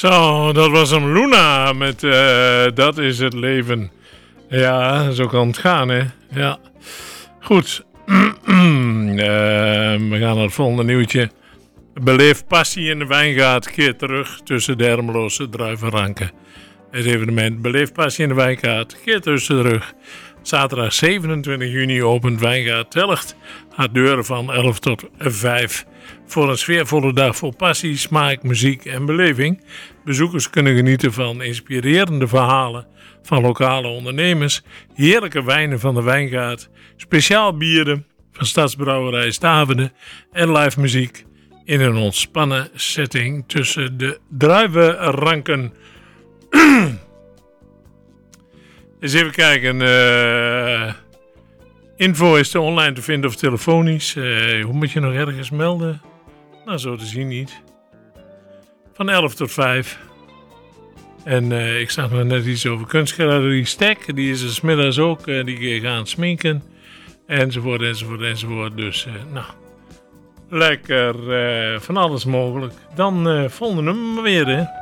Zo, dat was hem Luna met Dat is het leven. Ja, zo kan het gaan, hè. Ja. Goed. We gaan naar het volgende nieuwtje. Beleef passie in de wijngaard. Keer terug tussen de Ermeloze druivenranken. Het evenement Beleef passie in de wijngaard. Keer terug. Zaterdag 27 juni opent Wijngaard Telgt haar deuren van 11 tot 5. Voor een sfeervolle dag vol passie, smaak, muziek en beleving. Bezoekers kunnen genieten van inspirerende verhalen van lokale ondernemers, heerlijke wijnen van de Wijngaard, speciaal bieren van Stadsbrouwerij Staverde en live muziek in een ontspannen setting tussen de druivenranken. Eens even kijken. Info is online te vinden of telefonisch. Hoe moet je nog ergens melden? Nou, zo te zien niet. Van 11 tot 5. En ik zag nog net iets over kunstgalerie Stek. Die is er 's middags ook. Die gaan sminken. Enzovoort. Dus, nou. Lekker van alles mogelijk. Dan vonden we hem weer, hè.